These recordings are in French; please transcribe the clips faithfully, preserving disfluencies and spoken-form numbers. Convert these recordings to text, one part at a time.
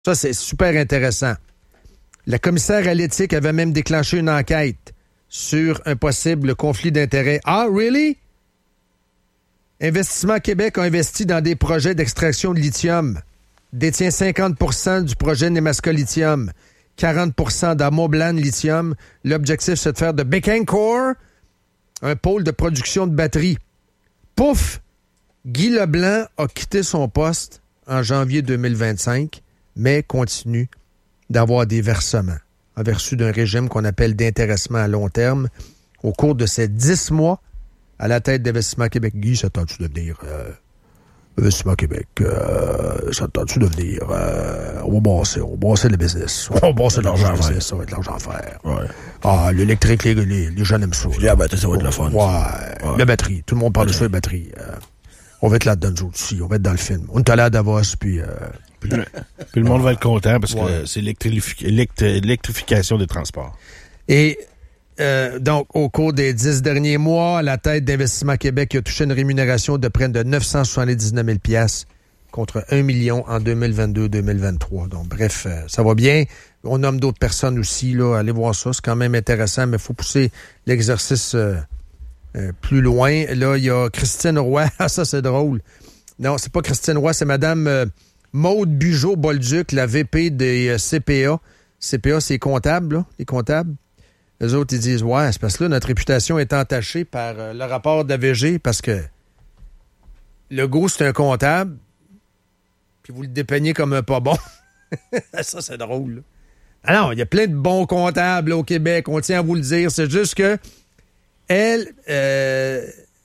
Ça, c'est super intéressant. La commissaire à l'éthique avait même déclenché une enquête sur un possible conflit d'intérêts. Ah, really? Investissement Québec a investi dans des projets d'extraction de lithium. Détient cinquante pour cent du projet Nemaska Lithium, quarante pour cent d'Amoblan Lithium. L'objectif, c'est de faire de Bécancour un pôle de production de batteries. Pouf! Guy Leblanc a quitté son poste en janvier deux mille vingt-cinq, mais continue d'avoir des versements en vertu d'un régime qu'on appelle d'intéressement à long terme. Au cours de ces dix mois, à la tête d'Investissement Québec, Guy, ça tente-tu de venir... Euh, Investissement Québec, euh, ça tente-tu de venir... Euh, on va bosser, on va bosser le business. On va bosser de l'argent à faire. Ça va être de l'argent à faire. Ouais. Ah, l'électrique, les, les, les jeunes aiment ça. La batterie, ça va être le fun. Ouais. ouais. La batterie. Tout le monde parle de ça, la batterie. Euh, on va être là-dedans, nous autres aussi. On va être dans le film. On est allé à Davos, puis... Euh, puis, le, puis le monde va être content parce ouais. que c'est l'électrifi- électri- l'électrification des transports. Et... Euh, donc, au cours des dix derniers mois, à la tête d'Investissement Québec, il a touché une rémunération de près de neuf cent soixante-dix-neuf mille dollars contre un million en deux mille vingt-deux deux mille vingt-trois. Donc, bref, euh, ça va bien. On nomme d'autres personnes aussi. Là. Allez voir ça, c'est quand même intéressant, mais il faut pousser l'exercice euh, euh, plus loin. Là, il y a Christine Roy. Ah, ça, c'est drôle. Non, c'est pas Christine Roy, c'est Mme euh, Maude Bugeaud-Bolduc, la V P des euh, C P A. C P A, c'est comptable, là, les comptables. Les autres, ils disent, ouais, c'est parce que là, notre réputation est entachée par euh, le rapport d'A V G parce que Legault, c'est un comptable, puis vous le dépeignez comme un pas bon. Ça, c'est drôle. Là. Alors, il y a plein de bons comptables là, au Québec, on tient à vous le dire. C'est juste que elle euh,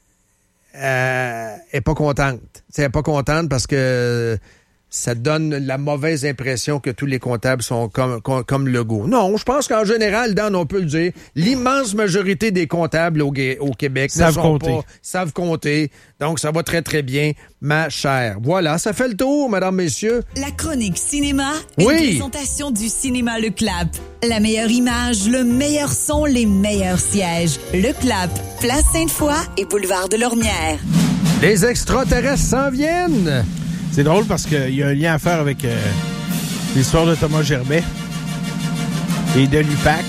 euh, est pas contente. Elle n'est pas contente parce que ça donne la mauvaise impression que tous les comptables sont comme, comme, comme Legault. Non, je pense qu'en général, Dan, on peut le dire, l'immense majorité des comptables au, au Québec savent ne sont compter. pas, savent compter. Donc, ça va très, très bien, ma chère. Voilà, ça fait le tour, mesdames, messieurs. La chronique cinéma, une oui. présentation du cinéma Le Clap. La meilleure image, le meilleur son, les meilleurs sièges. Le Clap, Place Sainte-Foy et Boulevard de Lormière. Les extraterrestres s'en viennent! C'est drôle parce qu'il y a un lien à faire avec euh, l'histoire de Thomas Gerbet et de l'U P A C.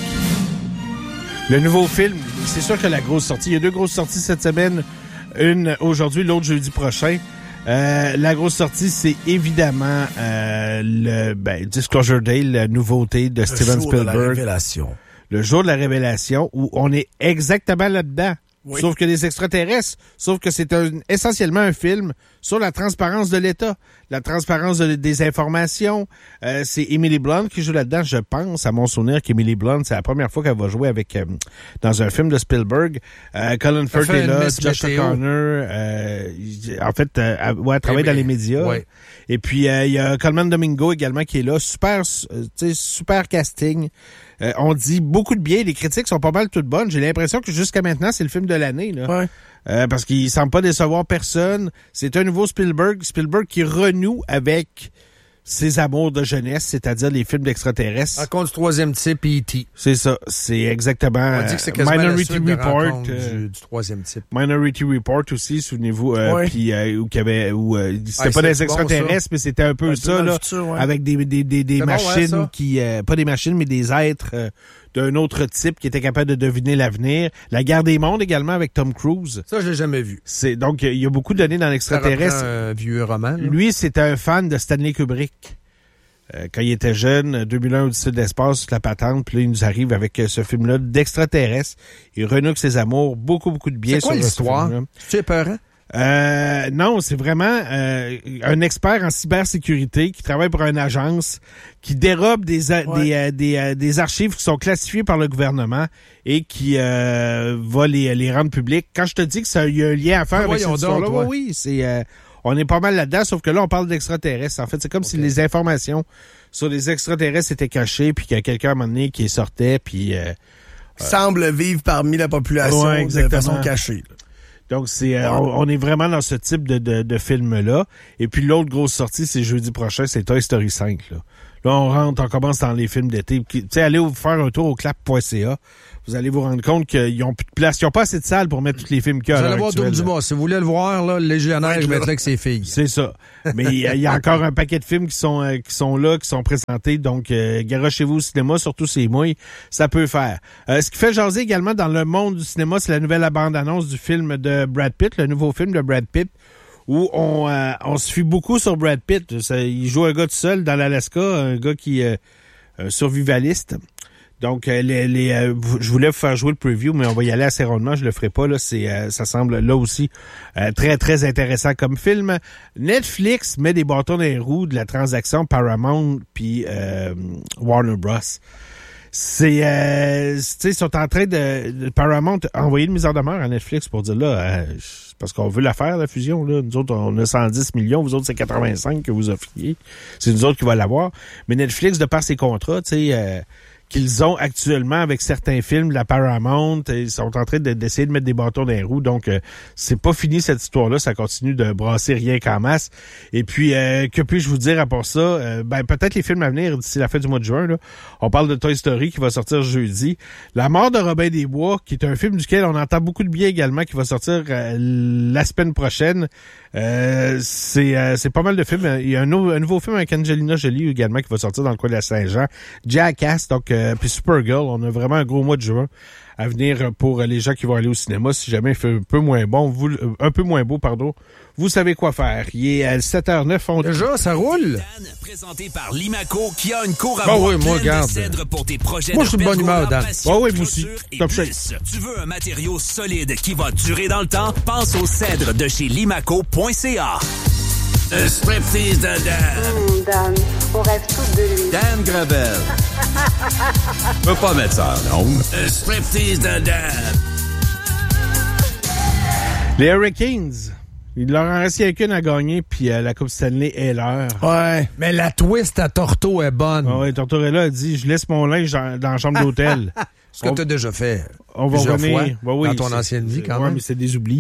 Le nouveau film, c'est sûr que la grosse sortie. Il y a deux grosses sorties cette semaine. Une aujourd'hui, l'autre jeudi prochain. Euh, la grosse sortie, c'est évidemment euh, le ben, Disclosure Day, la nouveauté de le Steven jour Spielberg. De la révélation. Le jour de la révélation, où on est exactement là-dedans. Oui. Sauf que des extraterrestres, sauf que c'est un, essentiellement un film sur la transparence de l'État, la transparence de, des informations. Euh, c'est Emily Blunt qui joue là-dedans, je pense, à mon souvenir qu'Emily Blunt, c'est la première fois qu'elle va jouer avec euh, dans un film de Spielberg. Euh, Colin Firth est là, Josh O'Connor, euh, en fait, euh, elle, ouais, elle travaille dans les médias. Ouais. Et puis, il euh, y a Colman Domingo également qui est là, super, euh, tu sais, super casting. Euh, on dit beaucoup de bien, les critiques sont pas mal toutes bonnes. J'ai l'impression que jusqu'à maintenant, c'est le film de l'année, là. Ouais. Euh, parce qu'il semble pas décevoir personne. C'est un nouveau Spielberg. Spielberg qui renoue avec ses amours de jeunesse, c'est-à-dire les films d'extraterrestres. Rencontre du troisième type et E T C'est ça. C'est exactement... On dit que c'est quasiment Minority la suite Report. De euh, du, du troisième type. Minority Report aussi, souvenez-vous. Euh, ouais. Puis euh, où qu'il y avait... Où, euh, c'était ah, pas des extraterrestres, bon, mais c'était un peu un ça, là. Futur, ouais. Avec des, des, des, des machines bon, ouais, qui... Euh, pas des machines, mais des êtres... Euh, d'un autre type qui était capable de deviner l'avenir. La guerre des mondes également avec Tom Cruise. Ça, je l'ai jamais vu. C'est donc il y a beaucoup de données dans l'extraterrestre. Un vieux roman. Là. Lui, c'était un fan de Stanley Kubrick. Euh, quand il était jeune, deux mille un Odyssée de l'espace, la patente, puis là, il nous arrive avec euh, ce film-là d'extraterrestre. Il renoue ses amours, beaucoup, beaucoup de bien sur l'histoire. C'est épeurant? Euh, non, c'est vraiment euh, un expert en cybersécurité qui travaille pour une agence qui dérobe des a- ouais. des, euh, des, euh, des archives qui sont classifiées par le gouvernement et qui euh, va les, les rendre publiques. Quand je te dis que ça y a un lien à faire ah, avec cette histoire-là, oui, oui, c'est euh, on est pas mal là-dedans, sauf que là, on parle d'extraterrestres. En fait, c'est comme okay. si les informations sur les extraterrestres étaient cachées, puis qu'il y a quelqu'un à un moment donné qui sortait, puis... Euh, semble euh, vivre parmi la population ouais, de façon cachée. Là. Donc, c'est euh, on, on est vraiment dans ce type de, de, de film-là. Et puis, l'autre grosse sortie, c'est jeudi prochain, c'est Toy Story cinq. Là, Là, on rentre, on commence dans les films d'été. Tu sais, allez vous faire un tour au clap point c a. Vous allez vous rendre compte qu'ils n'ont plus de place. Ils n'ont pas assez de salles pour mettre tous les films qu'il y a. Vous allez voir Dôme du Mât. Si vous voulez le voir, là, le légionnaire, je mettrais que ses filles. C'est ça. Mais il y, y a encore un paquet de films qui sont euh, qui sont là, qui sont présentés. Donc, euh, garochez-vous au cinéma, surtout ces mouilles. Ça peut faire. Euh, ce qui fait jaser également dans le monde du cinéma, c'est la nouvelle bande-annonce du film de Brad Pitt, le nouveau film de Brad Pitt, où on euh, on se fie beaucoup sur Brad Pitt. Ça, il joue un gars tout seul dans l'Alaska, un gars qui est euh, un survivaliste. Donc, euh, les, les, euh, je voulais vous faire jouer le preview, mais on va y aller assez rondement. Je le ferai pas. Là, c'est, euh, ça semble là aussi euh, très, très intéressant comme film. Netflix met des bâtons dans les roues de la transaction Paramount puis euh, Warner Bros. C'est, euh, tu sais, ils sont en train de, de Paramount a envoyé une mise en demeure à Netflix pour dire là, euh, parce qu'on veut la faire, la fusion, là. Nous autres, on a cent dix millions, vous autres, c'est quatre-vingt-cinq que vous offriez. C'est nous autres qui va l'avoir. Mais Netflix, de par ses contrats, tu sais, euh, qu'ils ont actuellement avec certains films de la Paramount, ils sont en train de, d'essayer de mettre des bâtons dans les roues. Donc, euh, c'est pas fini cette histoire-là. Ça continue de brasser rien qu'en masse. Et puis, euh, que puis-je vous dire à part ça? Euh, ben, peut-être les films à venir d'ici la fin du mois de juin. Là. On parle de Toy Story qui va sortir jeudi. La mort de Robin des Bois, qui est un film duquel on entend beaucoup de bien également, qui va sortir euh, la semaine prochaine. Euh, c'est euh, c'est pas mal de films. Il y a un, nou- un nouveau film avec Angelina Jolie également qui va sortir dans le coin de la Saint-Jean. Jackass, donc euh, puis Supergirl. On a vraiment un gros mois de juin à venir pour les gens qui vont aller au cinéma. Si jamais il fait un peu moins bon, vous, un peu moins beau, pardon, vous savez quoi faire. Il est à sept heures zéro neuf. On... Déjà, ça roule. Dan, présenté par Limaco, qui a une cour à Bon, bois oui, moi, pleine garde. de cèdre pour tes projets Moi, de je suis de bonne humeur, Dan. pergola, Ouais, oui, moi clôture aussi. et Top plus. Tu veux un matériau solide qui va durer dans le temps? Pense au cèdre de chez limaco point c a. Un striptease de Dan. Hum, Dan, on rêve tous de lui. Dan Gravel. Peux pas mettre ça en ondes. Un striptease de Dan. Les Hurricanes, il leur en reste qu'une à gagner, puis euh, la Coupe Stanley est leur. Ouais. Mais la twist à Torto est bonne. Ah ouais, Tortorella a dit, je laisse mon linge dans, dans la chambre d'hôtel. Ce que on, tu as déjà fait on va plusieurs revenir. fois Ouais, oui, dans ton c'est- ancienne vie, quand ouais, même. mais c'est des oublis.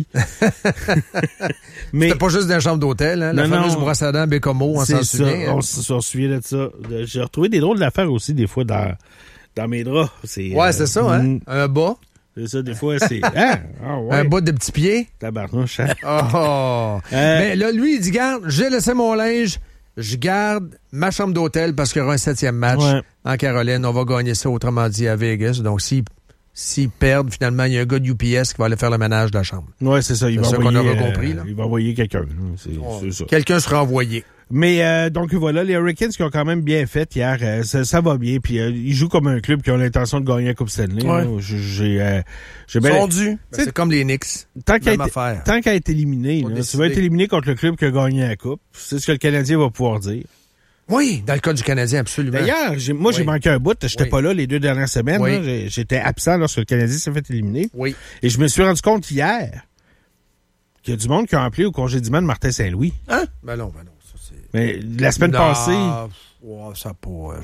mais C'était pas juste dans la chambre d'hôtel, hein? La Non, fameuse non. brosse à dents Bécomo, on s'en c'est ça, souvient. hein? on s- s'en souvient de ça. J'ai retrouvé des drôles d'affaires aussi, des fois, dans, dans mes draps. C'est, Ouais, euh, c'est ça, hein? mm, Un bas, c'est ça, des fois, c'est... Ah, ah ouais. un bas de petits pieds. Tabarnouche, hein? Oh! Euh, Mais là, lui, il dit, garde, j'ai laissé mon linge, je garde ma chambre d'hôtel parce qu'il y aura un septième match Ouais. en Caroline. On va gagner ça, autrement dit, à Vegas. Donc, s'ils s'ils perdent, finalement, il y a un gars de U P S qui va aller faire le ménage de la chambre. Ouais, c'est ça. Il C'est va ça envoyer, qu'on aura euh, compris, là. Il va envoyer quelqu'un. là. C'est, c'est ça. Quelqu'un sera envoyé. Mais euh, donc voilà, les Hurricanes qui ont quand même bien fait hier, euh, ça, ça va bien. Puis euh, ils jouent comme un club qui a l'intention de gagner la Coupe Stanley. Ouais. là. J'ai, j'ai, euh, j'ai bien- Sont dus. Ben, c'est comme les Knicks. tant qu'à Même être, affaire. tant qu'à être éliminé, Faut là, tu décider. vas être éliminé contre le club qui a gagné la Coupe. C'est ce que le Canadien va pouvoir dire. Oui, dans le cas du Canadien, absolument. D'ailleurs, j'ai, moi, Oui. j'ai manqué un bout. J'étais Oui. pas là les deux dernières semaines. Oui. là. J'ai- J'étais absent lorsque le Canadien s'est fait éliminer. Oui. Et je me suis rendu compte hier qu'il y a du monde qui a appelé au congédiement de Martin Saint-Louis. Ben non, ben non. Ça, c'est... Mais la semaine Non, passée... ouais, ça a pas... euh,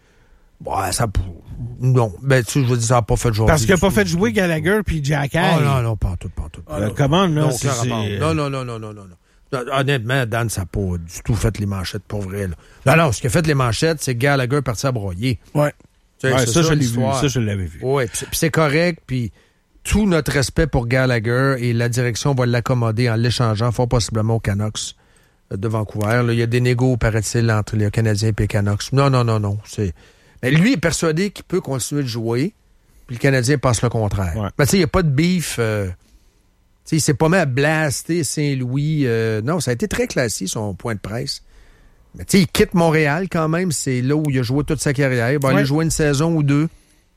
Ouais, ça a pas... Non. Ben, tu sais, je veux dire, ça n'a pas fait jouer. Parce qu'il n'a pas fait jouer Gallagher puis Jack Oh Hay. non, non, pas en tout, pas en tout. Euh, comment, là? Non, c'est- aucun rapport. c'est- non, non, non, non, non, non, non. Honnêtement, Dan, ça n'a pas du tout fait les manchettes, pour vrai. Là. Non, non, ce qui a fait les manchettes, c'est que Gallagher parti à broyer. Ouais. Tu sais, Ouais, c'est ça, je l'ai vu. l'histoire. Ça, je l'avais vu. Oui, puis c'est, puis c'est correct, puis tout notre respect pour Gallagher et la direction va l'accommoder en l'échangeant fort possiblement aux Canucks euh, de Vancouver. Là, il y a des négos, paraît-il, entre les Canadiens et les Canucks. Non, non, non, non. C'est... Mais lui est persuadé qu'il peut continuer de jouer, puis le Canadien pense le contraire. Ouais. Mais tu sais, il n'y a pas de beef... Euh, tu sais, il s'est pas mis à blaster Saint-Louis. Euh, non, ça a été très classique, son point de presse. Mais tu sais, il quitte Montréal quand même. C'est là où il a joué toute sa carrière. Il va Ouais. aller jouer une saison ou deux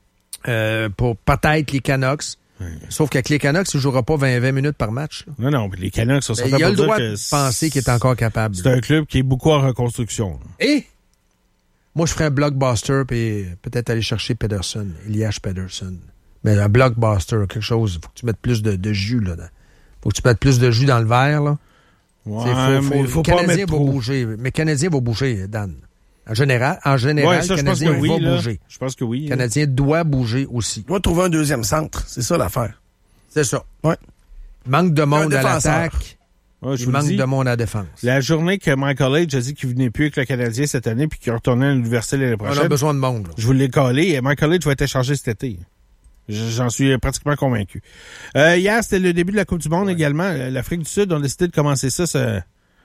euh, pour peut-être les Canucks. Ouais. Sauf qu'avec les Canucks, il ne jouera pas vingt, vingt minutes par match. là. Non, non, mais les Canucks sont Mais certains il a le pour droit dire de que penser qu'il est encore capable. C'est un club qui est beaucoup en reconstruction. Et moi, je ferais un blockbuster puis peut-être aller chercher Pedersen, Elias Pedersen. Mais un blockbuster, quelque chose, il faut que tu mettes plus de, de jus là-dedans. Faut que tu mettes plus de jus dans le verre, là. Ouais, C'est faut, faut, mais il faut le pas Canadien mettre va trop. bouger. Mais le Canadien va bouger, Dan. En général, en général Ouais, ça, le je pense que Canadien oui, va là. bouger. Je pense que oui. Le là. Canadien doit bouger aussi. Il doit trouver un deuxième centre. C'est ça l'affaire. C'est ça. Ouais. Manque de monde Un à défenseur. l'attaque. Ouais, je Il vous manque dis, de monde à la défense. La journée que Michael H a dit qu'il venait plus avec le Canadien cette année puis qu'il retournait à l'université l'année prochaine. On a besoin de monde. Là. Je vous l'ai collé et Michael H va être échangé cet été. J'en suis pratiquement convaincu. Euh, hier, c'était le début de la Coupe du Monde ouais. également. L'Afrique du Sud a décidé de commencer ça, ça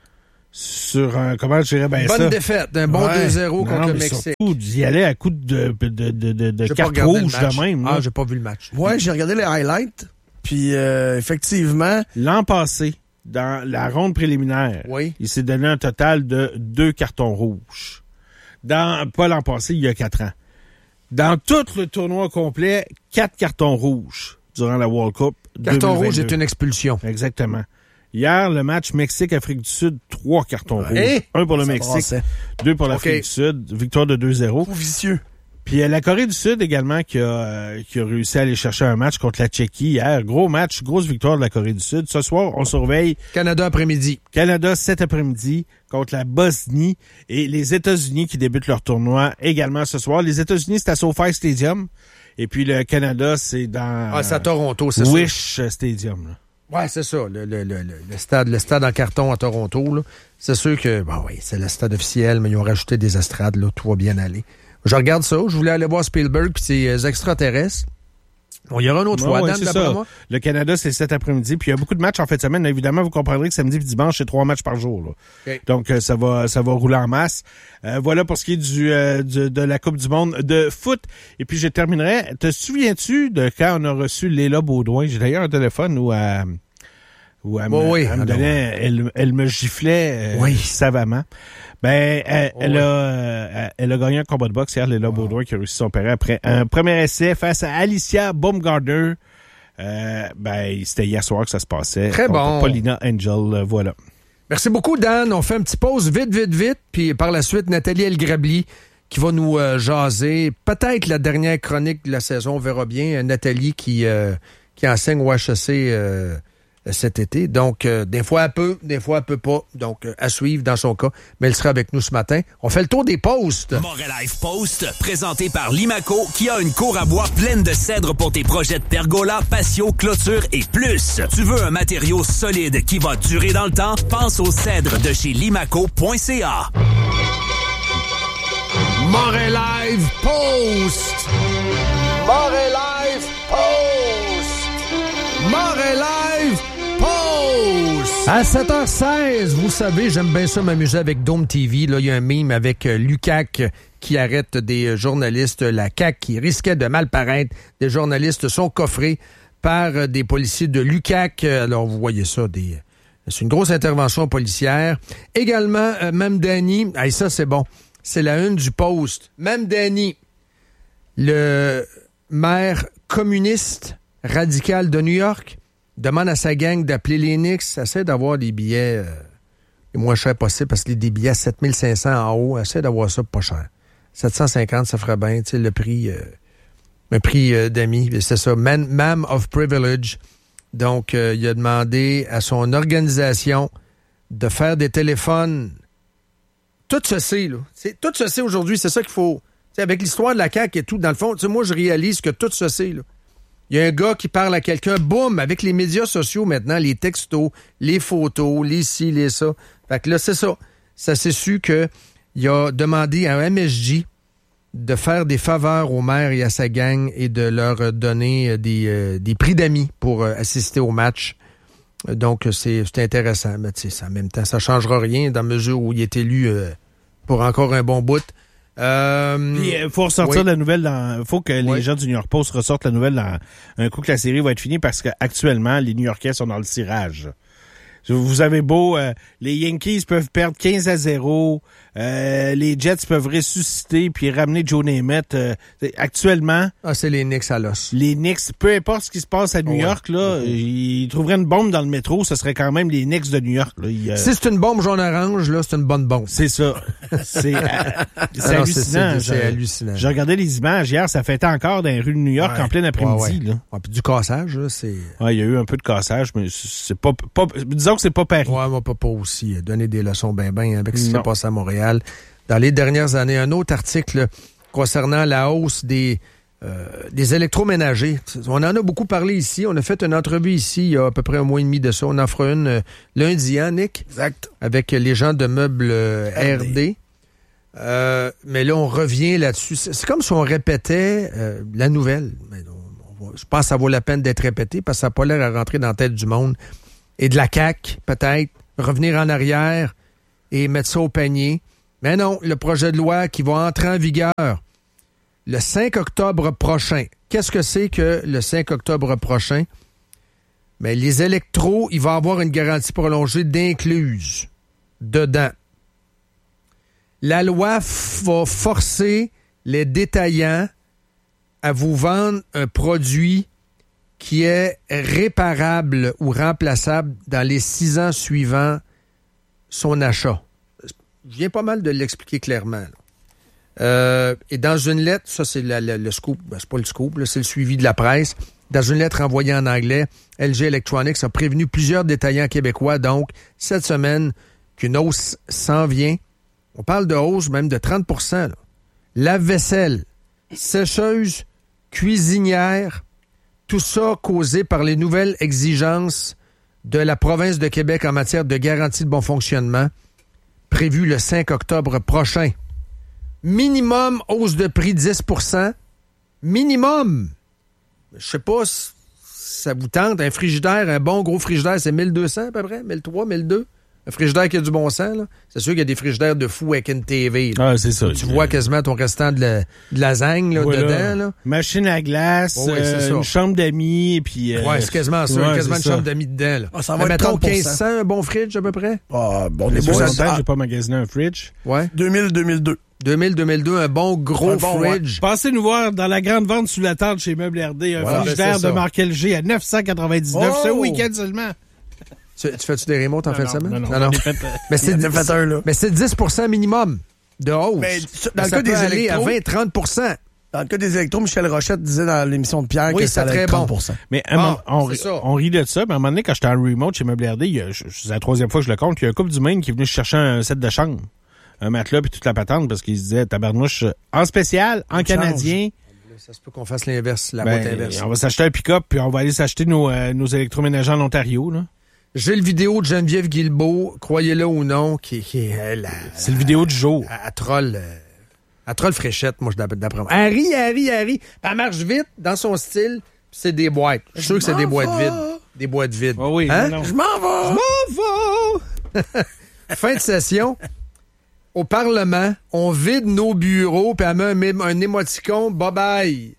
sur un, comment je dirais bien Bonne ça? Bonne défaite, un bon ouais. deux zéro contre non, le Mexique. Surtout, d'y aller à coup de, de, de, de, de carte rouge de même. Là. Ah, j'ai pas vu le match. Ouais, j'ai regardé les highlights. Puis, euh, effectivement... L'an passé, dans la ronde préliminaire, oui. il s'est donné un total de deux cartons rouges. Dans, pas l'an passé, il y a quatre ans. Dans tout le tournoi complet, quatre cartons rouges durant la World Cup. Carton rouge est une expulsion. Exactement. Hier, le match Mexique-Afrique du Sud, trois cartons rouges. Hey! Un pour le Ça Mexique, brassait. deux pour l'Afrique okay. du Sud. Victoire de deux zéro. Trop vicieux. Puis euh, la Corée du Sud également qui a, euh, qui a réussi à aller chercher un match contre la Tchéquie hier. Gros match, grosse victoire de la Corée du Sud. Ce soir, on surveille Canada après-midi. Canada cet après-midi contre la Bosnie et les États-Unis qui débutent leur tournoi également ce soir. Les États-Unis, c'est à SoFi Stadium. Et puis le Canada, c'est dans ah, c'est à Toronto, c'est Wish ça. Stadium. Là. Ouais, c'est ça. Le, le, le, le, stade, le stade en carton à Toronto, là. C'est sûr que, bon, oui, c'est le stade officiel, mais ils ont rajouté des estrades, là. Tout va bien aller. Je regarde ça. Je voulais aller voir Spielberg puis ses extraterrestres. Bon, il y aura une autre non, fois, ouais, Dan, c'est d'après ça. moi. Le Canada, c'est cet après-midi. Puis il y a beaucoup de matchs en fin de semaine. Évidemment, vous comprendrez que samedi et dimanche, c'est trois matchs par jour. Là. Okay. Donc, euh, ça va ça va rouler en masse. Euh, voilà pour ce qui est du, euh, du de la Coupe du monde de foot. Et puis, je terminerai. Te souviens-tu de quand on a reçu Léla Baudouin? J'ai d'ailleurs un téléphone où elle, où elle, oh, me, oui, elle, me donnait, elle, elle me giflait euh, oui. savamment. Ben, elle, oh, elle, oui. a, euh, elle a gagné un combat de boxe hier, Léla oh. Baudouin, qui a réussi son père après un premier essai face à Alicia Baumgartner. Euh, ben, c'était hier soir que ça se passait. Très bon. Paulina Angel, voilà. Merci beaucoup, Dan. On fait un petit pause vite, vite, vite. Puis par la suite, Nathalie Elgrabli qui va nous euh, jaser. Peut-être la dernière chronique de la saison, on verra bien. Nathalie qui, euh, qui enseigne au H E C euh, cet été. Donc, euh, des fois elle peut, des fois elle peut pas. Donc, euh, à suivre dans son cas. Mais elle sera avec nous ce matin. On fait le tour des posts. Montréal Life Post, présenté par Limaco, qui a une cour à bois pleine de cèdres pour tes projets de pergola, patio, clôture et plus. Tu veux un matériau solide qui va durer dans le temps? Pense aux cèdres de chez limaco point c a. Montréal Live Post! Montréal Live Post! Montréal Live Post! À sept heures seize, vous savez, j'aime bien ça m'amuser avec Dome T V. Là, il y a un meme avec euh, Lucac qui arrête des journalistes. La C A Q qui risquait de mal paraître. Des journalistes sont coffrés par euh, des policiers de Lucac. Alors, vous voyez ça, des... c'est une grosse intervention policière. Également, euh, Mme Danny, ah, ça c'est bon, c'est la une du Post. Mme Danny, le maire communiste radical de New York, demande à sa gang d'appeler les Knicks, essaie d'avoir des billets euh, les moins chers possibles, parce que des billets à sept mille cinq cents en haut, essaie d'avoir ça pas cher. sept cent cinquante, ça ferait bien, tu sais, le prix, euh, le prix euh, d'amis, c'est ça, Man, Man of Privilege. Donc, euh, il a demandé à son organisation de faire des téléphones. Tout se sait, là. C'est, tout se sait aujourd'hui, c'est ça qu'il faut. T'sais, avec l'histoire de la C A Q et tout, dans le fond, moi, je réalise que tout se sait, là. Il y a un gars qui parle à quelqu'un, boum, avec les médias sociaux maintenant, les textos, les photos, les ci, les ça. Fait que là, c'est ça. Ça s'est su qu'il a demandé à M S J de faire des faveurs au maire et à sa gang et de leur donner des, euh, des prix d'amis pour euh, assister au match. Donc, c'est, c'est intéressant. Mais tu sais, en même temps, ça ne changera rien dans la mesure où il est élu euh, pour encore un bon bout. Euh, Puis, il faut ressortir oui. la nouvelle dans, faut que les oui. gens du New York Post ressortent la nouvelle dans un coup que la série va être finie parce qu'actuellement, les New-Yorkais sont dans le tirage. Vous avez beau, euh, les Yankees peuvent perdre quinze à zéro, euh, les Jets peuvent ressusciter puis ramener Joe Namath. Euh, actuellement, ah, c'est les Knicks à l'os. Les Knicks, peu importe ce qui se passe à New ouais. York, là, ouais. ils trouveraient une bombe dans le métro, ce serait quand même les Knicks de New York. Là. Ils, euh... Si c'est une bombe jaune-orange, là, c'est une bonne bombe. C'est ça. C'est, euh, c'est Alors, hallucinant. C'est, c'est, c'est je, hallucinant. Je regardais les images hier, ça fêtait encore dans les rues de New York ouais. en plein après-midi. Ouais, ouais. Là. Ouais, puis du cassage, là, c'est... Ouais, il y a eu un peu de cassage, mais c'est pas... pas disons que c'est pas Paris. Ouais, moi, pas, pas aussi. Donner des leçons ben ben avec ce qui Non. s'est passé à Montréal. Dans les dernières années, un autre article concernant la hausse des, euh, des électroménagers. On en a beaucoup parlé ici. On a fait une entrevue ici il y a à peu près un mois et demi de ça. On en fera une euh, lundi, hein, Nick? Exact. Avec les gens de meubles euh, R D. R D. Euh, mais là, on revient là-dessus. C'est, c'est comme si on répétait euh, la nouvelle. Mais on, on va, je pense que ça vaut la peine d'être répété parce que ça n'a pas l'air à rentrer dans la tête du monde. Et de la C A Q, peut-être, revenir en arrière et mettre ça au panier. Mais non, le projet de loi qui va entrer en vigueur le cinq octobre prochain. Qu'est-ce que c'est que le cinq octobre prochain? Mais les électros, il va avoir une garantie prolongée d'incluse dedans. La loi f- va forcer les détaillants à vous vendre un produit qui est réparable ou remplaçable dans les six ans suivant son achat. Je viens pas mal de l'expliquer clairement. Euh, et dans une lettre, ça c'est la, la, le scoop, ben, c'est pas le scoop, là, c'est le suivi de la presse. Dans une lettre envoyée en anglais, L G Electronics a prévenu plusieurs détaillants québécois, donc, cette semaine, qu'une hausse s'en vient. On parle de hausse même de trente pour cent. Là. Lave-vaisselle, sécheuse, cuisinière, tout ça causé par les nouvelles exigences de la province de Québec en matière de garantie de bon fonctionnement, prévu le cinq octobre prochain. Minimum hausse de prix dix pour cent. Minimum. Je sais pas si ça vous tente. Un frigidaire, un bon gros frigidaire, c'est mille deux cents à peu près, mille trois cents, mille deux cents. Un frigidaire qui a du bon sens, là. C'est sûr qu'il y a des frigidaires de fou avec une T V. Là. Ah, c'est ça. Tu vois quasiment ton restant de, la, de lasagne là, voilà. dedans. Là. Machine à glace, Oh, oui, euh, une chambre d'amis, puis... Euh, ouais, c'est quasiment ça. ouais, quasiment c'est une ça. chambre d'amis dedans. Là. Ah, ça va Mais être mettons trente pour cent. quinze cents, un bon fridge à peu près. Ah, bon, Les des bois, bois, longtemps, ah, j'ai pas magasiné un fridge. Ouais. deux mille deux mille deux. deux mille deux mille deux, un bon gros Un bon, fridge. Passez nous voir dans la grande vente sous la tente chez Meubles R D, un Voilà, frigidaire ben, c'est de ça. marque L G à neuf cent quatre-vingt-dix-neuf Oh! ce week-end seulement. Tu, tu fais-tu des remotes en fin de semaine? Non, non, on est fait, euh, Mais c'est, Il en a fait un, là. mais c'est dix pour cent minimum de hausse. Mais dans le ça cas peut des aller à électros- vingt à trente pour cent. Dans le cas des électros, Michel Rochette disait dans l'émission de Pierre Oui, que ça c'est allait très être bon. trente pour cent. Mais à un Bon, moment- on, c'est ça. on rit de ça, mais à un moment donné, quand j'étais en remote chez Meubles R D, il y a- je- c'est la troisième fois que je le compte, il y a un couple du Maine qui est venu chercher un set de chambre, un matelas puis toute la patente, parce qu'il se disait, tabarnouche, en spécial, en canadien, Ça se peut qu'on fasse l'inverse, la ben, boîte inverse. on va s'acheter un pick-up puis on va aller s'acheter nos, euh, nos électroménagers en Ontario, là. J'ai le vidéo de Geneviève Guilbeault, croyez-le ou non, qui, qui elle, elle, C'est le vidéo du jour. elle, elle troll, euh, elle troll fréchette, moi, je d'après d'après moi. Elle rit, elle rit, elle rit. Elle marche vite, dans son style, puis c'est des boîtes. Je suis sûr que c'est des boîtes vides. Des boîtes vides. Oh oui, Hein? non, non. Je m'en vais! Je m'en vais! Fin de session. Au Parlement, on vide nos bureaux, puis elle met un, mé- un émoticône, bye-bye.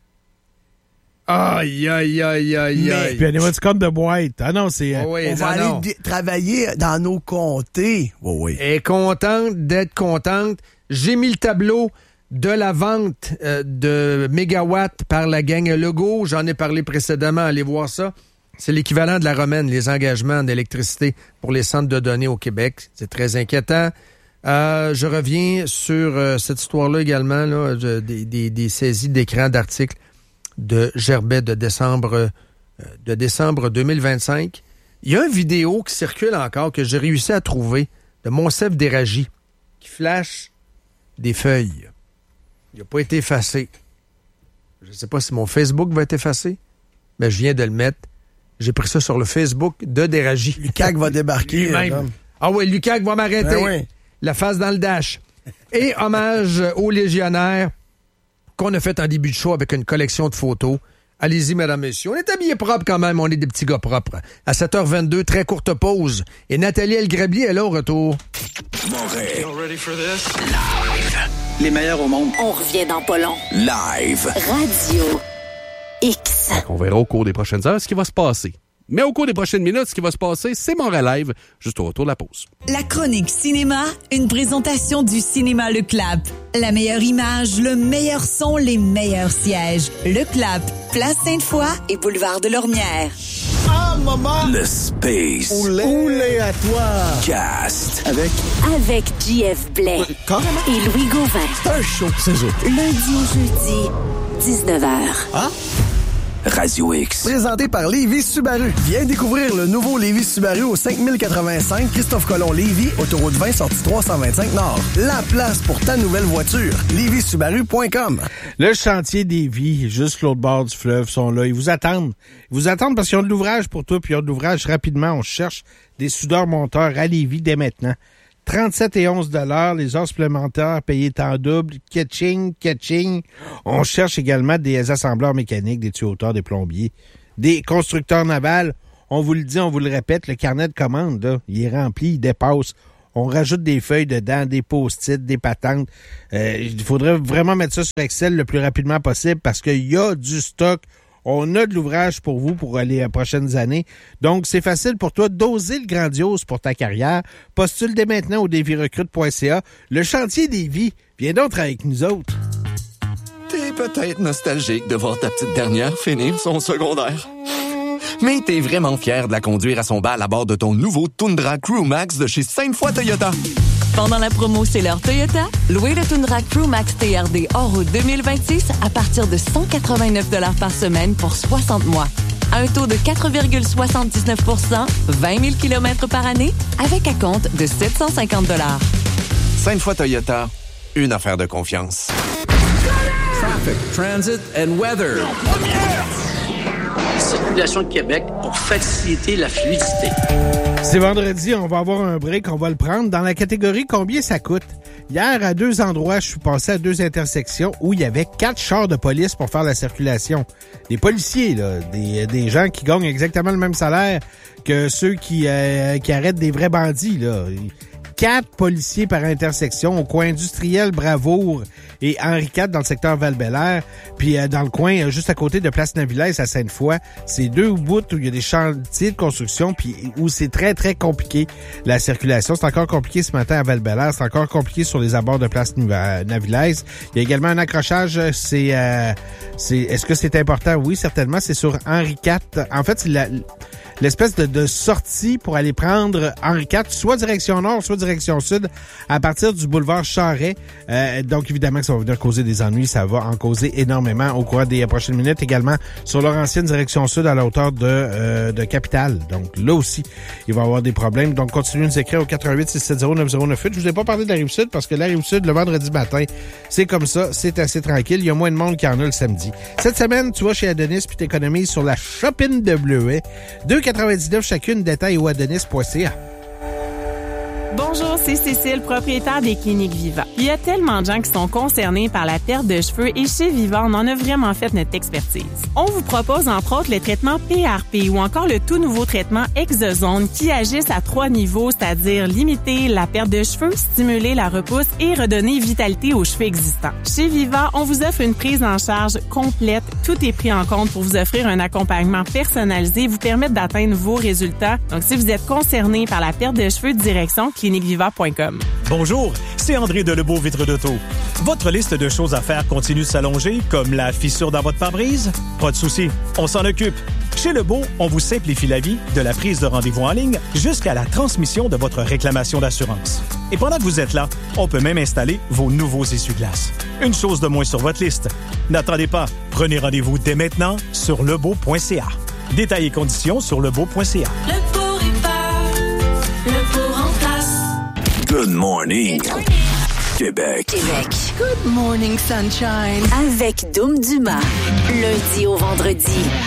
Aïe, aïe, aïe, aïe, Mais- aïe. Puis un émoticône de boîte. Ah non, c'est... euh, Oh oui, On non, va non. aller di- travailler dans nos comtés. Oui, oui. Elle est contente d'être contente. J'ai mis le tableau de la vente euh, de mégawatts par la gang Legault. J'en ai parlé précédemment. Allez voir ça. C'est l'équivalent de la romaine, les engagements d'électricité pour les centres de données au Québec. C'est très inquiétant. Euh, je reviens sur euh, cette histoire-là également, là, de- des, des, des saisies d'écran d'articles de Gerbet de décembre, euh, de décembre deux mille vingt-cinq. Il y a une vidéo qui circule encore que j'ai réussi à trouver de Monsef Déragi qui flash des feuilles. Il n'a pas été effacé. Je ne sais pas si mon Facebook va être effacé, mais je viens de le mettre. J'ai pris ça sur le Facebook de Déragi. Lucac va débarquer. Lui-même. Adam. Ah oui, Lucac va m'arrêter. Ben oui. La face dans le dash. Et hommage aux légionnaires qu'on a fait en début de show avec une collection de photos. Allez-y, mesdames, messieurs. On est habillés propres quand même. On est des petits gars propres. À sept heures vingt-deux, très courte pause. Et Nathalie Elgrablier est là au retour. Les meilleurs au monde. On revient dans pas long. Live. Radio X. On verra au cours des prochaines heures ce qui va se passer. Mais au cours des prochaines minutes, ce qui va se passer, c'est mon live, juste au retour de la pause. La chronique cinéma, une présentation du cinéma Le Clap. La meilleure image, le meilleur son, les meilleurs sièges. Le Clap, Place Sainte-Foy et Boulevard de Lormière. Ah, maman! Le Space Oulé à toi! Cast. Avec Avec J F Blais Carrément. et Louis Gauvin. C'est un show, c'est ça. Lundi au jeudi, dix-neuf heures. Radio X. Présenté par Lévis Subaru. Viens découvrir le nouveau Lévis Subaru au cinq mille quatre-vingt-cinq Christophe Colomb Lévis, autoroute vingt, sortie trois cent vingt-cinq Nord. La place pour ta nouvelle voiture. lévis subaru point com. Le chantier des vies, juste l'autre bord du fleuve, sont là. Ils vous attendent. Ils vous attendent parce qu'ils ont de l'ouvrage pour toi, puis ils ont de l'ouvrage rapidement. On cherche des soudeurs-monteurs à Lévis dès maintenant. trente-sept et onze dollars, les heures supplémentaires payées en double, catching, catching. On cherche également des assembleurs mécaniques, des tuyauteurs, des plombiers, des constructeurs navals. On vous le dit, on vous le répète, le carnet de commande, là, il est rempli, il dépasse. On rajoute des feuilles dedans, des post-it, des patentes. Euh, il faudrait vraiment mettre ça sur Excel le plus rapidement possible parce qu'il y a du stock. On a de l'ouvrage pour vous pour les prochaines années. Donc, c'est facile pour toi d'oser le grandiose pour ta carrière. Postule dès maintenant au défi recrute point c a. Le chantier des vies. Viens donc avec nous autres. T'es peut-être nostalgique de voir ta petite dernière finir son secondaire. Mais t'es vraiment fier de la conduire à son bal à bord de ton nouveau Tundra Crew Max de chez Sainte-Foy Toyota. Pendant la promo C'est l'heure Toyota, louez le Tundra Crew Max T R D hors route deux mille vingt-six à partir de cent quatre-vingt-neuf dollars par semaine pour soixante mois. À un taux de quatre virgule soixante-dix-neuf pour cent, vingt mille kilomètres par année, avec acompte de sept cent cinquante dollars. Sainte-Foy Toyota, une affaire de confiance. Traffic, transit and weather. Circulation de Québec pour faciliter la fluidité. C'est vendredi, on va avoir un break, on va le prendre. Dans la catégorie « Combien ça coûte ?» Hier, à deux endroits, je suis passé à deux intersections où il y avait quatre chars de police pour faire la circulation. Des policiers, là, des, des gens qui gagnent exactement le même salaire que ceux qui, euh, qui arrêtent des vrais bandits, là. Quatre policiers par intersection au coin industriel Bravour et Henri quatre dans le secteur Val-Bélair. Puis euh, dans le coin, euh, juste à côté de Place Navillès à Sainte-Foy, c'est deux bouts où il y a des chantiers de construction puis où c'est très, très compliqué la circulation. C'est encore compliqué ce matin à Val-Bélair. C'est encore compliqué sur les abords de Place Navillès. Il y a également un accrochage. C'est, euh, c'est, est-ce que c'est important? Oui, certainement. C'est sur Henri quatre. En fait, c'est la... l'espèce de, de sortie pour aller prendre Henri quatre, soit direction nord, soit direction sud, à partir du boulevard Charret. Euh, donc, évidemment, que ça va venir causer des ennuis. Ça va en causer énormément au cours des prochaines minutes. Également, sur leur ancienne direction sud, à la hauteur de, euh, de Capitale. Donc, là aussi, il va y avoir des problèmes. Donc, continuez de nous écrire au quatre un huit, six sept zéro, neuf zéro neuf huit. Je vous ai pas parlé de la Rive-Sud parce que la Rive-Sud, le vendredi matin, c'est comme ça. C'est assez tranquille. Il y a moins de monde qu'il y en a le samedi. Cette semaine, tu vas chez Adonis puis t'économises sur la Shopping de Bleuet. deux quatre-vingt-dix-neuf chacune, détail au adonis point c a. Bonjour, c'est Cécile, propriétaire des cliniques Viva. Il y a tellement de gens qui sont concernés par la perte de cheveux et chez Viva, on en a vraiment fait notre expertise. On vous propose entre autres le traitement P R P ou encore le tout nouveau traitement Exozone qui agissent à trois niveaux, c'est-à-dire limiter la perte de cheveux, stimuler la repousse et redonner vitalité aux cheveux existants. Chez Viva, on vous offre une prise en charge complète. Tout est pris en compte pour vous offrir un accompagnement personnalisé et vous permettre d'atteindre vos résultats. Donc, si vous êtes concerné par la perte de cheveux, direction clinique viva point com. Bonjour, c'est André Delebow, Vitre d'Auto. Votre liste de choses à faire continue de s'allonger, comme la fissure dans votre pare-brise? Pas de souci, on s'en occupe. Chez Lebeau, on vous simplifie la vie, de la prise de rendez-vous en ligne jusqu'à la transmission de votre réclamation d'assurance. Et pendant que vous êtes là, on peut même installer vos nouveaux essuie-glaces. Une chose de moins sur votre liste. N'attendez pas, prenez rendez-vous dès maintenant sur lebeau point c a. Détails et conditions sur lebeau point c a. Lebeau répare, Lebeau remplace. Good morning, Québec. Québec. Good morning, sunshine. Avec Doom Dumas. Lundi au vendredi.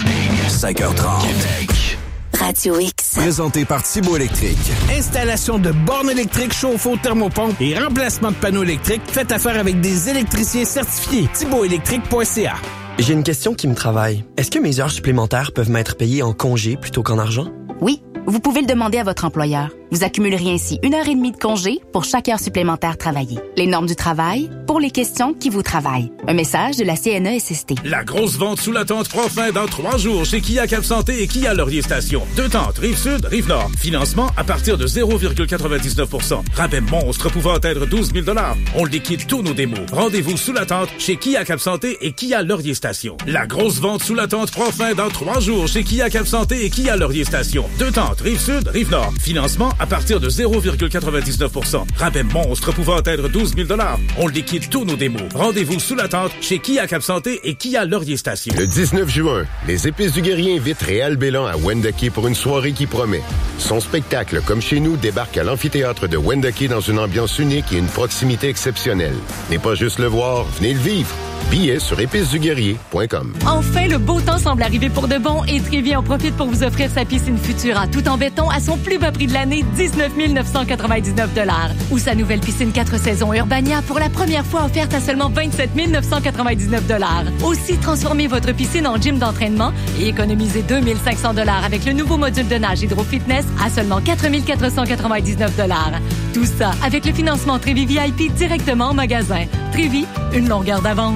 cinq heures trente. Québec. Radio X. Présenté par Thibault Électrique. Installation de bornes électriques, chauffe-eau, thermopompe et remplacement de panneaux électriques. Faites affaire avec des électriciens certifiés. thibault électrique point c a. J'ai une question qui me travaille. Est-ce que mes heures supplémentaires peuvent m'être payées en congé plutôt qu'en argent? Oui, vous pouvez le demander à votre employeur. Vous accumuleriez ainsi une heure et demie de congé pour chaque heure supplémentaire travaillée. Les normes du travail pour les questions qui vous travaillent. Un message de la C N E S S T. La grosse vente sous la tente prend fin dans trois jours chez Kia Cap Santé et Kia Laurier Station. Deux tentes, Rive-Sud, Rive-Nord. Financement à partir de zéro virgule quatre-vingt-dix-neuf pour cent. Rabais monstre pouvant atteindre douze mille dollars. On liquide tous nos démos. Rendez-vous sous la tente chez Kia Cap Santé et Kia Laurier Station. La grosse vente sous la tente prend fin dans trois jours chez Kia Cap Santé et Kia Laurier Station. Deux tentes, Rive-Sud, Rive-Nord. Financement à partir de zéro virgule quatre-vingt-dix-neuf pour cent. Rabais monstre pouvant atteindre douze mille dollars. On liquide tous nos démos. Rendez-vous sous la tente chez Kia Cap-Santé et Kia Laurier Station. Le dix-neuf juin, les Épices du Guerrier invitent Réal Bélan à Wendake pour une soirée qui promet. Son spectacle, comme chez nous, débarque à l'amphithéâtre de Wendake dans une ambiance unique et une proximité exceptionnelle. N'est pas juste le voir, venez le vivre. Billets sur épices du guerrier point com. Enfin, le beau temps semble arriver pour de bon et Trévi en profite pour vous offrir sa piscine Futura tout en béton à son plus bas prix de l'année, dix-neuf mille neuf cent quatre-vingt-dix-neuf dollars. Ou sa nouvelle piscine quatre saisons Urbania pour la première fois offerte à seulement vingt-sept mille neuf cent quatre-vingt-dix-neuf dollars. Aussi, transformez votre piscine en gym d'entraînement et économisez deux mille cinq cents dollars avec le nouveau module de nage Hydro Fitness à seulement quatre mille quatre cent quatre-vingt-dix-neuf dollars. Tout ça avec le financement Trévi V I P directement en magasin. Trévi, une longueur d'avance.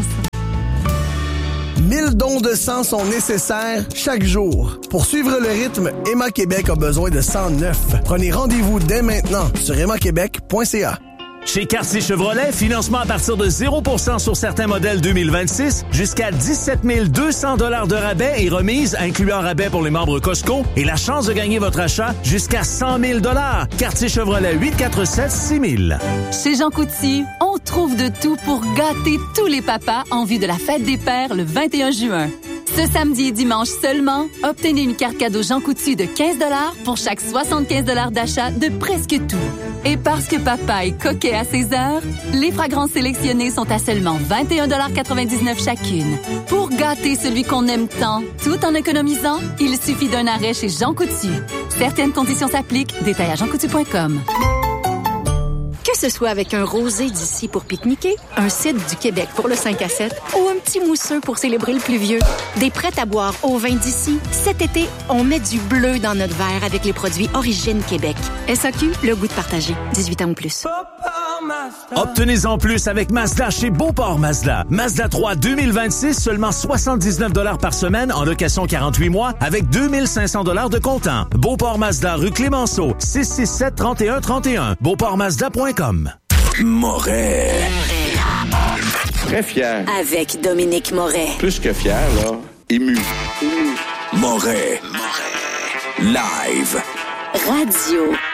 mille dons de sang sont nécessaires chaque jour. Pour suivre le rythme, Emma Québec a besoin de cent neuf. Prenez rendez-vous dès maintenant sur emma québec point c a. Chez Cartier Chevrolet, financement à partir de zéro pour cent sur certains modèles deux mille vingt-six, jusqu'à dix-sept mille deux cents dollars de rabais et remise, incluant rabais pour les membres Costco, et la chance de gagner votre achat jusqu'à cent mille dollars. Cartier Chevrolet, huit quatre sept six mille. Chez Jean Coutu, on trouve de tout pour gâter tous les papas en vue de la fête des pères le vingt et un juin. Ce samedi et dimanche seulement, obtenez une carte cadeau Jean Coutu de quinze dollars pour chaque soixante-quinze dollars d'achat de presque tout. Et parce que papa est coquet à ses heures, les fragrances sélectionnées sont à seulement vingt et un virgule quatre-vingt-dix-neuf dollars chacune. Pour gâter celui qu'on aime tant, tout en économisant, il suffit d'un arrêt chez Jean Coutu. Certaines conditions s'appliquent. Détail à jean coutu point com. Que ce soit avec un rosé d'ici pour pique-niquer, un cidre du Québec pour le cinq à sept ou un petit mousseux pour célébrer le pluvieux, des prêts à boire au vin d'ici, cet été, on met du bleu dans notre verre avec les produits Origine Québec. S A Q, le goût de partager. dix-huit ans ou plus. Obtenez-en plus avec Mazda chez Beauport Mazda. Mazda trois deux mille vingt-six, seulement soixante-dix-neuf dollars par semaine en location quarante-huit mois avec deux mille cinq cents dollars de comptant. Beauport Mazda, rue Clémenceau, six six sept, trente et un trente et un. beauport mazda point com. Moret. Très fier. Avec Dominique Moret. Plus que fier, là. Ému. Moret. Live. Radio.